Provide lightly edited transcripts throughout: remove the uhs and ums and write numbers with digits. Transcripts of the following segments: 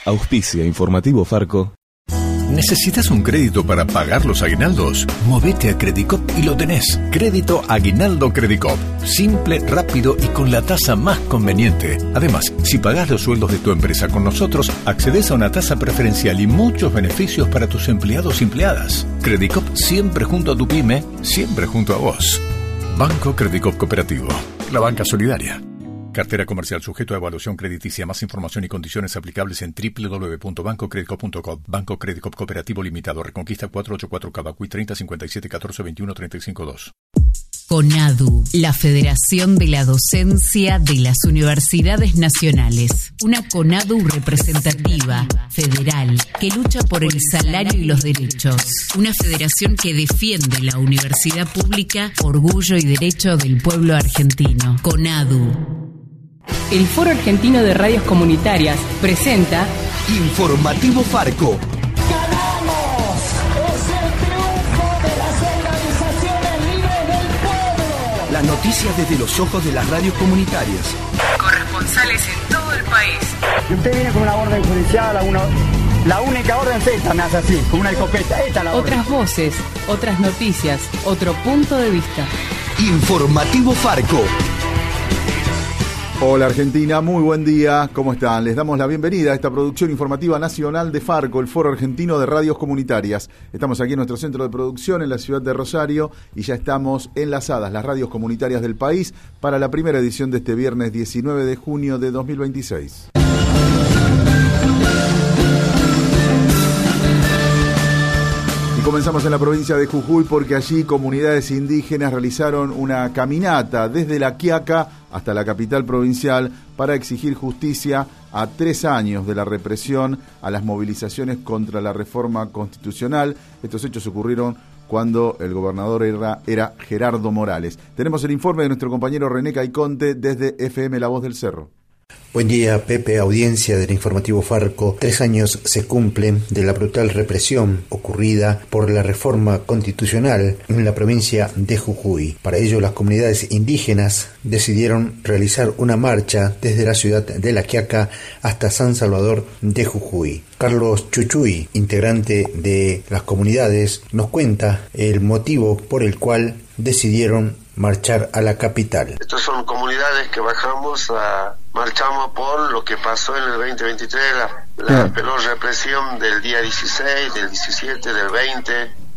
Auspicia Informativo Farco. ¿Necesitas un crédito para pagar los aguinaldos? Movete a Credicop y lo tenés. Crédito Aguinaldo Credicop. Simple, rápido y con la tasa más conveniente. Además, si pagás los sueldos de tu empresa con nosotros, accedes a una tasa preferencial y muchos beneficios para tus empleados y empleadas. Credicop, siempre junto a tu pyme, siempre junto a vos. Banco Credicop Cooperativo. La banca solidaria. Cartera comercial sujeto a evaluación crediticia. Más información y condiciones aplicables en www.bancocredicop.com. Banco Credicop Cooperativo Limitado. Reconquista 484 Cavacuy 30 57 14 21 35 2. CONADU, la Federación de la Docencia de las Universidades Nacionales. Una CONADU representativa, federal, que lucha por el salario y los derechos. Una federación que defiende la universidad pública, orgullo y derecho del pueblo argentino. CONADU. El Foro Argentino de Radios Comunitarias presenta Informativo Farco. ¡Ganamos! ¡Es el triunfo de las organizaciones libres del pueblo! Las noticias desde los ojos de las radios comunitarias. corresponsales en todo el país. Y usted viene con una orden judicial, la única orden es esta, me hace así, con una escopeta. Esta la orden. Otras voces, otras noticias, otro punto de vista. Informativo Farco. Hola Argentina, muy buen día, ¿cómo están? Les damos la bienvenida a esta producción informativa nacional de Farco, el Foro Argentino de Radios Comunitarias. Estamos aquí en nuestro centro de producción en la ciudad de Rosario y ya estamos enlazadas las radios comunitarias del país para la primera edición de este viernes 19 de junio de 2026. Comenzamos en la provincia de Jujuy porque allí comunidades indígenas realizaron una caminata desde La Quiaca hasta la capital provincial para exigir justicia a 3 años de la represión a las movilizaciones contra la reforma constitucional. Estos hechos ocurrieron cuando el gobernador era Gerardo Morales. Tenemos el informe de nuestro compañero René Caiconte desde FM La Voz del Cerro. Buen día, Pepe, audiencia del Informativo Farco. 3 años se cumplen de la brutal represión ocurrida por la reforma constitucional en la provincia de Jujuy. Para ello, las comunidades indígenas decidieron realizar una marcha desde la ciudad de La Quiaca hasta San Salvador de Jujuy. Carlos Chuchuy, integrante de las comunidades, nos cuenta el motivo por el cual decidieron marchar a la capital. Estas son comunidades que marchamos por lo que pasó en el 2023, la peor represión del día 16, del 17, del 20,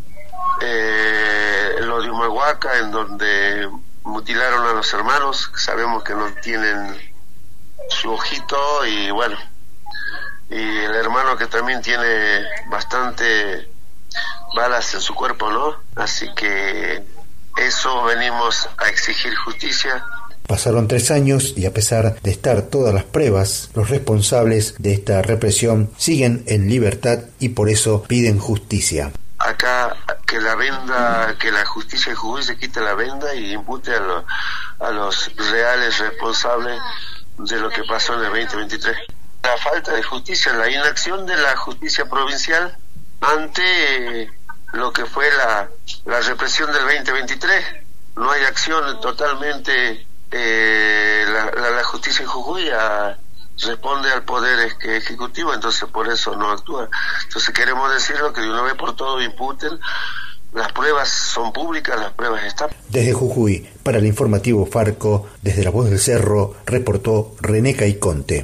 lo de Humahuaca, en donde mutilaron a los hermanos, que sabemos que no tienen su ojito, y bueno, y el hermano que también tiene bastante balas en su cuerpo, ¿no? Así que eso venimos a exigir justicia. Pasaron 3 años y a pesar de estar todas las pruebas, los responsables de esta represión siguen en libertad y por eso piden justicia. Acá que la justicia de Jujuy se quite la venda y impute a los reales responsables de lo que pasó en el 2023. La falta de justicia, la inacción de la justicia provincial ante lo que fue la represión del 2023. No hay acción totalmente. La justicia en Jujuy responde al poder ejecutivo, entonces por eso no actúa. Entonces queremos decirlo, que de una vez por todo imputen. Las pruebas son públicas, las pruebas están. Desde Jujuy, para el Informativo Farco, desde La Voz del Cerro, reportó René Caiconte.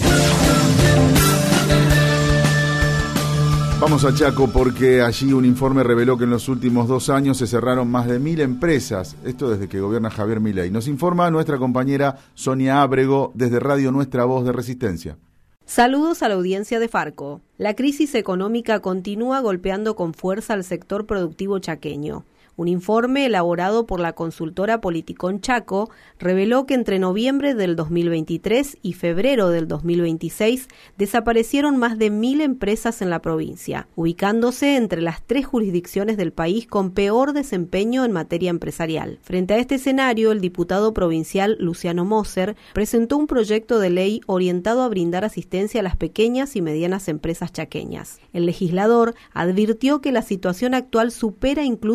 Vamos a Chaco porque allí un informe reveló que en los últimos 2 años se cerraron más de 1.000 empresas, esto desde que gobierna Javier Milei. Nos informa nuestra compañera Sonia Ábrego desde Radio Nuestra Voz de Resistencia. Saludos a la audiencia de Farco. La crisis económica continúa golpeando con fuerza al sector productivo chaqueño. Un informe elaborado por la consultora Politicón Chaco reveló que entre noviembre del 2023 y febrero del 2026 desaparecieron más de 1.000 empresas en la provincia, ubicándose entre las 3 jurisdicciones del país con peor desempeño en materia empresarial. Frente a este escenario, el diputado provincial Luciano Moser presentó un proyecto de ley orientado a brindar asistencia a las pequeñas y medianas empresas chaqueñas. El legislador advirtió que la situación actual supera incluso las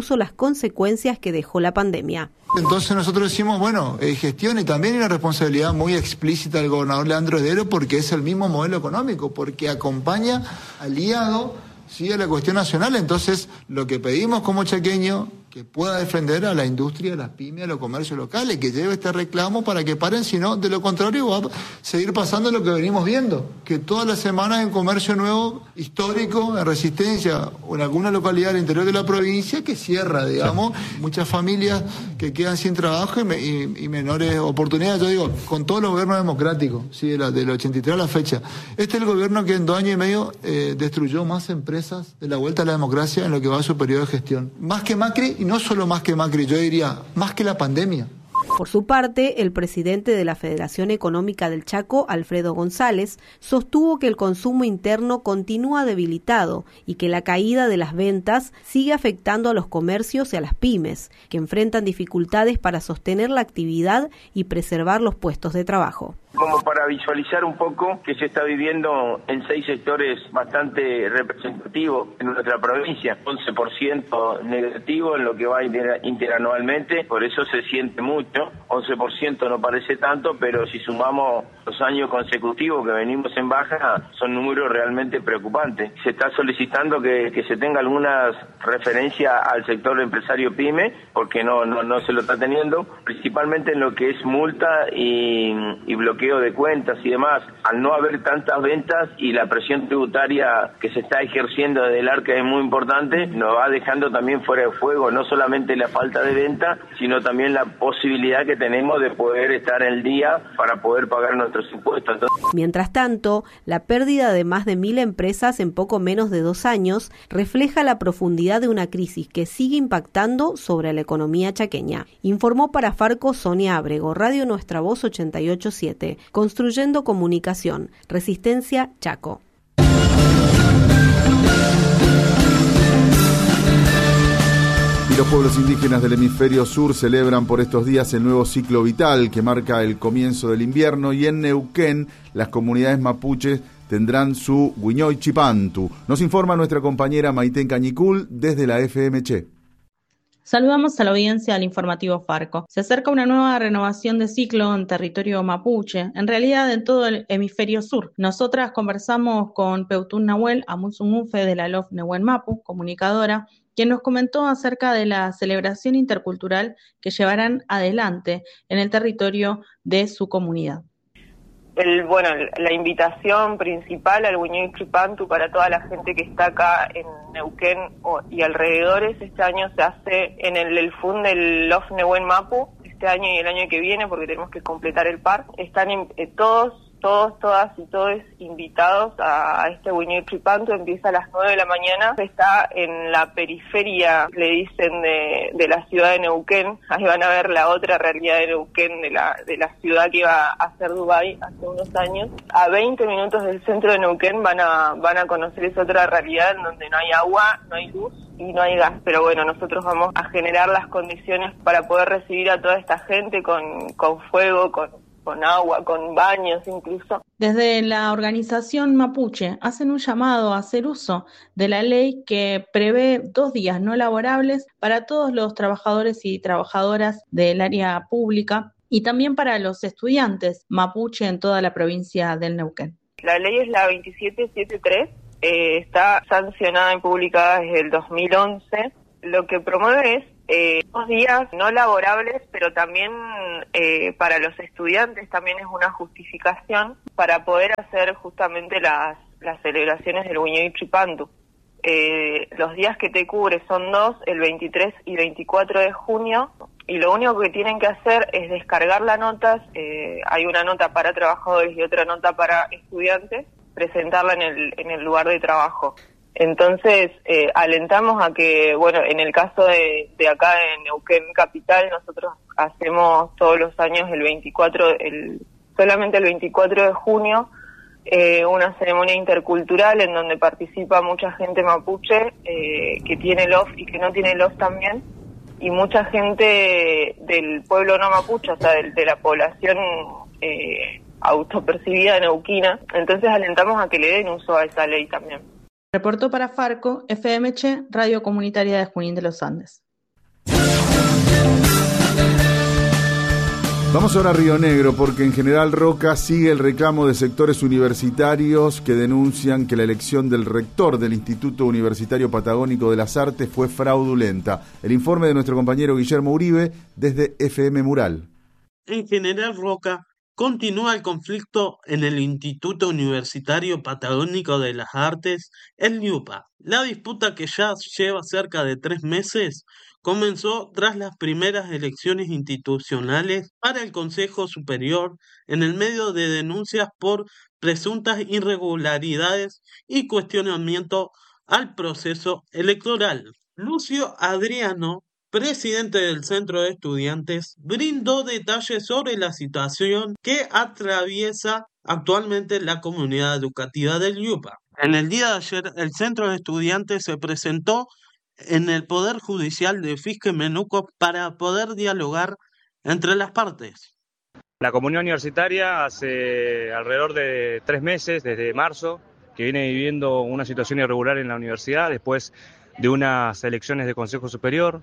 consecuencias que dejó la pandemia. Entonces nosotros decimos, gestión, y también hay una responsabilidad muy explícita del gobernador Leandro Heredo, porque es el mismo modelo económico, porque acompaña aliado, sí, a la cuestión nacional. Entonces lo que pedimos como chaqueño, que pueda defender a la industria, a las pymes, a los comercios locales, que lleve este reclamo para que paren, sino de lo contrario va a seguir pasando lo que venimos viendo, que todas las semanas en comercio nuevo, histórico, en Resistencia o en alguna localidad del interior de la provincia, que cierra, digamos, muchas familias que quedan sin trabajo y menores oportunidades. Yo digo, con todos los gobiernos democráticos, ¿sí? del 83 a la fecha, este es el gobierno que en 2 años y medio destruyó más empresas de la vuelta a la democracia en lo que va a su periodo de gestión. Más que Macri, y no solo más que Macri, yo diría, más que la pandemia. Por su parte, el presidente de la Federación Económica del Chaco, Alfredo González, sostuvo que el consumo interno continúa debilitado y que la caída de las ventas sigue afectando a los comercios y a las pymes, que enfrentan dificultades para sostener la actividad y preservar los puestos de trabajo. Como para visualizar un poco que se está viviendo en 6 sectores bastante representativos en nuestra provincia, 11% negativo en lo que va interanualmente, por eso se siente mucho, 11% no parece tanto, pero si sumamos los años consecutivos que venimos en baja, son números realmente preocupantes. Se está solicitando que se tenga alguna referencia al sector empresario pyme, porque no se lo está teniendo, principalmente en lo que es multa y bloqueo de cuentas y demás. Al no haber tantas ventas y la presión tributaria que se está ejerciendo desde el ARCA es muy importante, nos va dejando también fuera de juego no solamente la falta de venta, sino también la posibilidad que tenemos de poder estar el día para poder pagar nuestros impuestos. Mientras tanto, la pérdida de más de 1.000 empresas en poco menos de 2 años refleja la profundidad de una crisis que sigue impactando sobre la economía chaqueña. Informó para Farco Sonia Abrego, Radio Nuestra Voz 88.7. Construyendo comunicación. Resistencia, Chaco. Y los pueblos indígenas del hemisferio sur celebran por estos días el nuevo ciclo vital que marca el comienzo del invierno, y en Neuquén las comunidades mapuches tendrán su Huiñoy Chipantu. Nos informa nuestra compañera Maiten Cañicul desde la FM Che. Saludamos a la audiencia del informativo Farco. Se acerca una nueva renovación de ciclo en territorio mapuche, en realidad en todo el hemisferio sur. Nosotras conversamos con Peutún Nahuel Amusungufe de la LOF Nehuen Mapu, comunicadora, quien nos comentó acerca de la celebración intercultural que llevarán adelante en el territorio de su comunidad. La invitación principal al Huiñoy Chipantu para toda la gente que está acá en Neuquén y alrededores, este año se hace en el FUN del LOF Nehuen Mapu, este año y el año que viene, porque tenemos que completar el par. Están todas y todos invitados a este Huiñoy Chipantu. Empieza a las 9 de la mañana, está en la periferia, le dicen, de la ciudad de Neuquén. Ahí van a ver la otra realidad de Neuquén, de la ciudad que iba a ser Dubái hace unos años. A 20 minutos del centro de Neuquén van a conocer esa otra realidad en donde no hay agua, no hay luz y no hay gas. Pero bueno, nosotros vamos a generar las condiciones para poder recibir a toda esta gente con fuego, con agua, con baños incluso. Desde la organización mapuche hacen un llamado a hacer uso de la ley que prevé 2 días no laborables para todos los trabajadores y trabajadoras del área pública y también para los estudiantes mapuche en toda la provincia del Neuquén. La ley es la 2773, está sancionada y publicada desde el 2011. Lo que promueve es 2 días no laborables, pero también para los estudiantes también es una justificación para poder hacer justamente las celebraciones del Huiñoy Chipantu. Los días que te cubre son 2, el 23 y 24 de junio, y lo único que tienen que hacer es descargar las notas. Hay una nota para trabajadores y otra nota para estudiantes, presentarla en el lugar de trabajo. Entonces, alentamos a que, en el caso de acá en Neuquén Capital, nosotros hacemos todos los años solamente el 24 de junio, una ceremonia intercultural en donde participa mucha gente mapuche, que tiene LOF y que no tiene LOF también, y mucha gente del pueblo no mapuche, o sea, de la población autopercibida neuquina. Entonces alentamos a que le den uso a esa ley también. Reportó para Farco, FM Che, Radio Comunitaria de Junín de los Andes. Vamos ahora a Río Negro, porque en General Roca sigue el reclamo de sectores universitarios que denuncian que la elección del rector del Instituto Universitario Patagónico de las Artes fue fraudulenta. El informe de nuestro compañero Guillermo Uribe desde FM Mural. En General Roca continúa el conflicto en el Instituto Universitario Patagónico de las Artes, el IUPA. La disputa, que ya lleva cerca de 3 meses, comenzó tras las primeras elecciones institucionales para el Consejo Superior, en el medio de denuncias por presuntas irregularidades y cuestionamiento al proceso electoral. Lucio Adriano, presidente del Centro de Estudiantes, brindó detalles sobre la situación que atraviesa actualmente la comunidad educativa del IUPA. En el día de ayer, el Centro de Estudiantes se presentó en el Poder Judicial de Fisque Menuco para poder dialogar entre las partes. La comunidad universitaria hace alrededor de 3 meses, desde marzo, que viene viviendo una situación irregular en la universidad después de unas elecciones de Consejo Superior,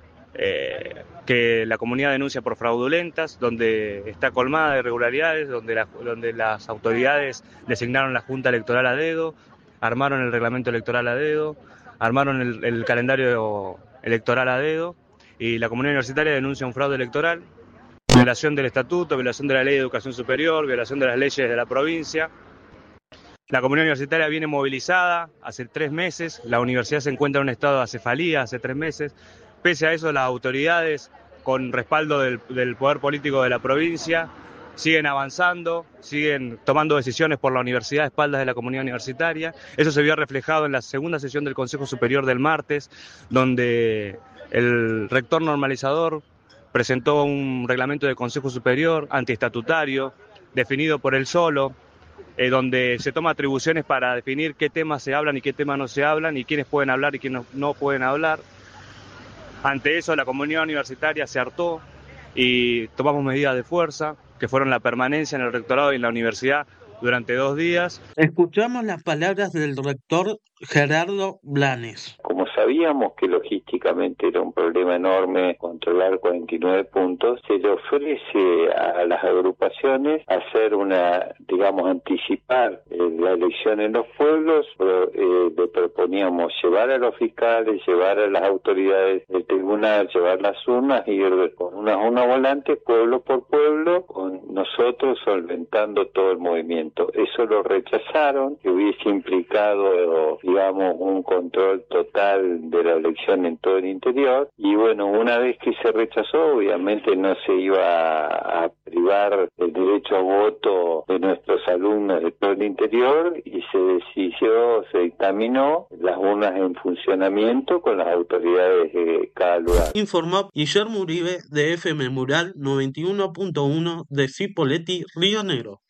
que la comunidad denuncia por fraudulentas, donde está colmada de irregularidades, donde las autoridades designaron la Junta Electoral a dedo, armaron el reglamento electoral a dedo, armaron el calendario electoral a dedo, y la comunidad universitaria denuncia un fraude electoral, violación del estatuto, violación de la ley de educación superior, violación de las leyes de la provincia. La comunidad universitaria viene movilizada hace 3 meses, la universidad se encuentra en un estado de acefalía hace 3 meses. Pese a eso, las autoridades, con respaldo del poder político de la provincia, siguen avanzando, siguen tomando decisiones por la universidad a espaldas de la comunidad universitaria. Eso se vio reflejado en la segunda sesión del Consejo Superior del martes, donde el rector normalizador presentó un reglamento de Consejo Superior antiestatutario, definido por él solo, donde se toma atribuciones para definir qué temas se hablan y qué temas no se hablan, y quiénes pueden hablar y quiénes no pueden hablar. Ante eso, la comunidad universitaria se hartó y tomamos medidas de fuerza, que fueron la permanencia en el rectorado y en la universidad durante 2 días. Escuchamos las palabras del rector Gerardo Blanes. Como sabíamos que logísticamente era un problema enorme controlar 49 puntos, se le ofrece a las agrupaciones hacer anticipar la elección en los pueblos. Le proponíamos llevar a los fiscales, llevar a las autoridades del tribunal, llevar las urnas, ir con una volante pueblo por pueblo, con nosotros solventando todo el movimiento. Eso lo rechazaron, que hubiese implicado, un control total de la elección en todo el interior. Y bueno, una vez que se rechazó, obviamente no se iba a privar el derecho a voto de nuestros alumnos de todo el interior, y se dictaminó las urnas en funcionamiento con las autoridades de cada lugar. Informó Guillermo Uribe de FM Mural 91.1 de Cipolletti, Río Negro.